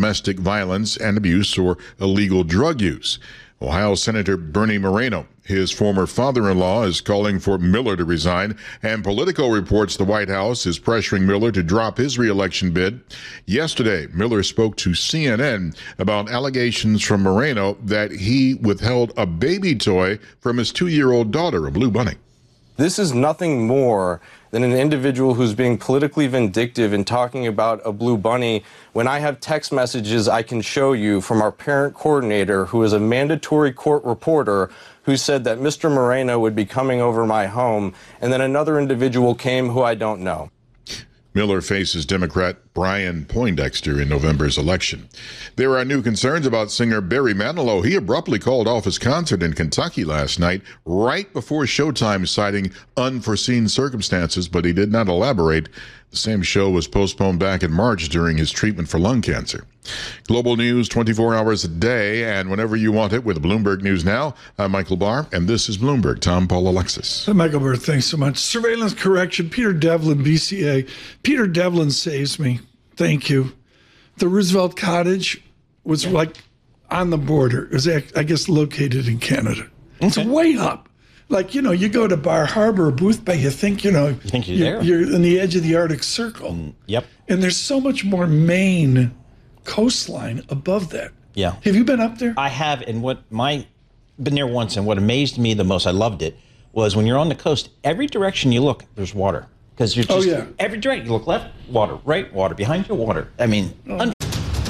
domestic violence and abuse or illegal drug use. Ohio Senator Bernie Moreno, his former father-in-law, is calling for Miller to resign, and Politico reports the White House is pressuring Miller to drop his reelection bid. Yesterday, Miller spoke to CNN about allegations from Moreno that he withheld a baby toy from his 2-year-old daughter, a blue bunny. This is nothing more than an individual who's being politically vindictive and talking about a blue bunny when I have text messages I can show you from our parent coordinator, who is a mandatory court reporter, who said that Mr. Moreno would be coming over my home, and then another individual came who I don't know. Miller faces Democrat Brian Poindexter in November's election. There are new concerns about singer Barry Manilow. He abruptly called off his concert in Kentucky last night, right before showtime, citing unforeseen circumstances, but he did not elaborate. The same show was postponed back in March during his treatment for lung cancer. Global news 24 hours a day and whenever you want it with Bloomberg News Now. I'm Michael Barr, and this is Bloomberg. Tom, Paul, Alexis. Michael Barr, thanks so much. Surveillance correction, Peter Devlin, BCA. Peter Devlin saves me. Thank you. The Roosevelt Cottage was like on the border. It was, I guess, located in Canada. It's way up. Like, you go to Bar Harbor or Booth Bay, you think, You think you're there. You're in the edge of the Arctic Circle. Yep. And there's so much more Maine coastline above that. Yeah. Have you been up there? I have, and been there once, and what amazed me the most, I loved it, was when you're on the coast, every direction you look, there's water. Because you're just, every direction, you look left, water, right, water, behind you, water. I mean,